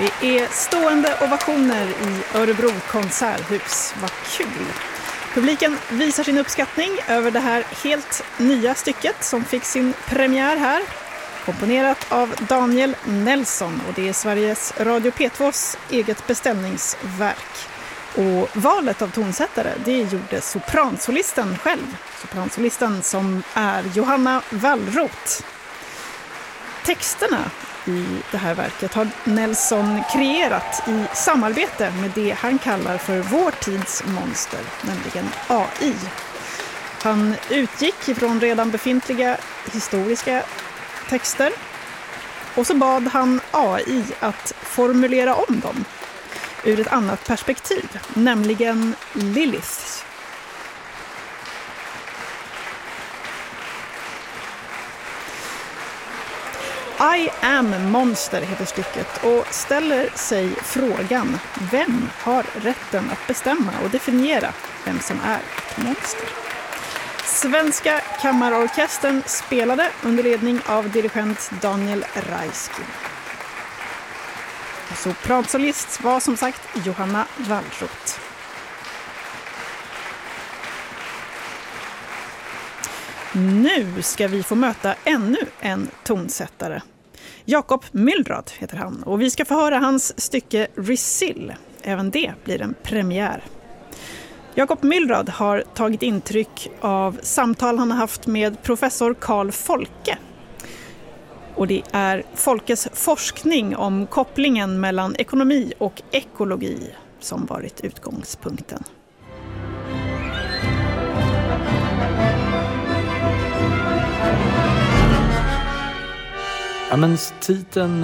Det är stående ovationer i Örebro konserthus. Vad kul! Publiken visar sin uppskattning över det här helt nya stycket som fick sin premiär här. Komponerat av Daniel Nelson, och det är Sveriges Radio P2s eget beställningsverk. Och valet av tonsättare, det gjorde sopransolisten själv. Sopransolisten som är Johanna Wallroth. Texterna i det här verket har Nelson kreerat i samarbete med det han kallar för vår tids monster, nämligen AI. Han utgick ifrån redan befintliga historiska texter och så bad han AI att formulera om dem ur ett annat perspektiv, nämligen Liliths. I am monster heter stycket och ställer sig frågan: vem har rätten att bestämma och definiera vem som är ett monster? Svenska kammarorkestern spelade under ledning av dirigent Daniel Rajski. Sopransolist var som sagt Johanna Wallroth. Nu ska vi få möta ännu en tonsättare. Jakob Myldrad heter han, och vi ska få höra hans stycke Resil. Även det blir en premiär. Jakob Myldrad har tagit intryck av samtal han har haft med professor Carl Folke. Och det är Folkes forskning om kopplingen mellan ekonomi och ekologi som varit utgångspunkten. Ja, men titeln,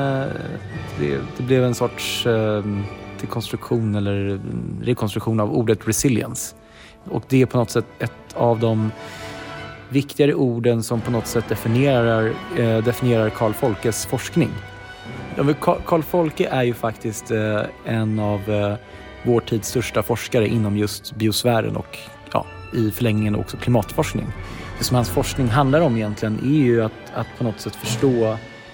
det blev en sorts dekonstruktion eller rekonstruktion av ordet resilience. Och det är på något sätt ett av de viktigare orden som på något sätt definierar Carl Folkes forskning. Carl Folke är ju faktiskt en av vår tids största forskare inom just biosfären och i förlängningen också klimatforskning. Det som hans forskning handlar om egentligen är ju att på något sätt förstå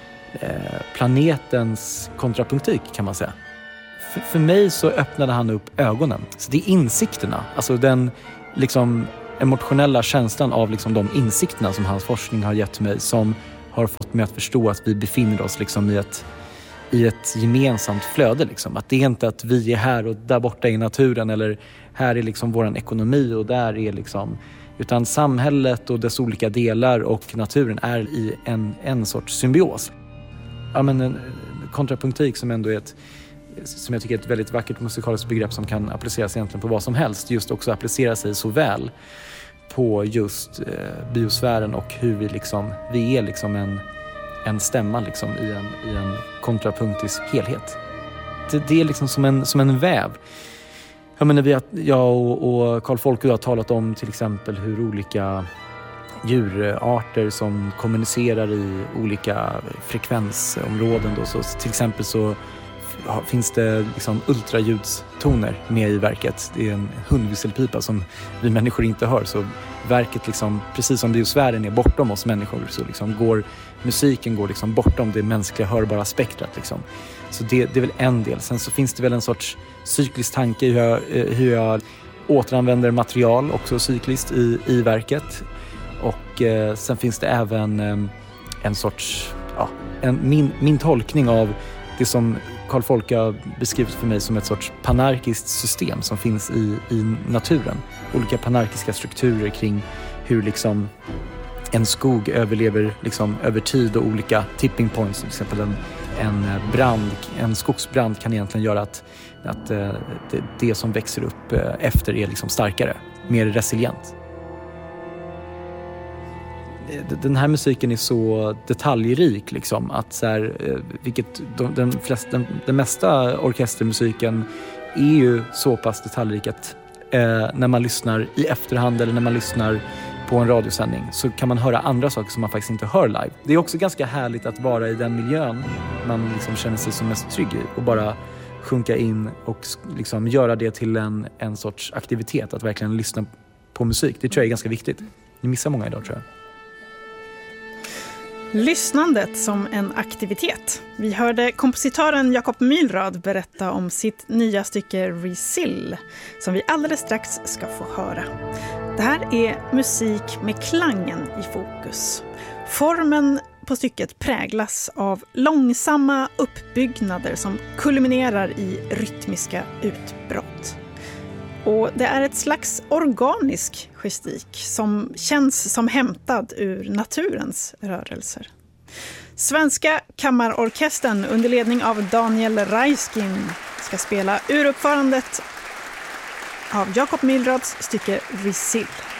planetens kontrapunktik, kan man säga. För mig så öppnade han upp ögonen. Så det är insikterna, alltså den liksom emotionella känslan av liksom de insikterna som hans forskning har gett mig, som har fått mig att förstå att vi befinner oss liksom i ett gemensamt flöde. Liksom. Att det är inte att vi är här och där borta i naturen, eller här är liksom våran ekonomi och där är liksom... Utan samhället och dess olika delar och naturen är i en sorts symbios. Ja, men en kontrapunktik som ändå är som jag tycker är ett väldigt vackert musikaliskt begrepp som kan appliceras egentligen på vad som helst. Just också applicera sig så väl på just biosfären och hur vi är liksom en stämma liksom i en kontrapunktisk helhet. Det är liksom som en väv. Jag menar, jag och Carl Folke har talat om till exempel hur olika djurarter som kommunicerar i olika frekvensområden då, så till exempel så finns det liksom ultraljudstoner med i verket. Det är en hundvisselpipa som vi människor inte hör, så verket liksom, precis som biosfären är bortom oss människor, så liksom musiken går liksom bortom det mänskliga hörbara spektrat liksom. Så det är väl en del. Sen så finns det väl en sorts cyklisk tanke hur jag återanvänder material också cykliskt i verket. Och sen finns det även en sorts min tolkning av det som Carl Folke har beskrivit för mig som ett sorts panarkiskt system som finns i naturen. Olika panarkiska strukturer kring hur liksom en skog överlever liksom över tid och olika tipping points. Till exempel en skogsbrand kan egentligen göra att det som växer upp efter är liksom starkare, mer resilient. Den här musiken är så detaljrik liksom, att så här, vilket den mesta orkestermusiken är ju så pass detaljrik att när man lyssnar i efterhand eller när man lyssnar på en radiosändning så kan man höra andra saker som man faktiskt inte hör live. Det är också ganska härligt att vara i den miljön man liksom känner sig som mest trygg i och bara sjunka in och liksom göra det till en sorts aktivitet, att verkligen lyssna på musik. Det tror jag är ganska viktigt. Ni missar många idag, tror jag. Lyssnandet som en aktivitet. Vi hörde kompositören Jakob Mylrad berätta om sitt nya stycke Resill, som vi alldeles strax ska få höra. Det här är musik med klangen i fokus. Formen på stycket präglas av långsamma uppbyggnader som kulminerar i rytmiska utbrott. Och det är ett slags organisk gestik som känns som hämtad ur naturens rörelser. Svenska kammarorkestern under ledning av Daniel Raiskin ska spela uruppförandet av Jakob Mylrads stycke Resill.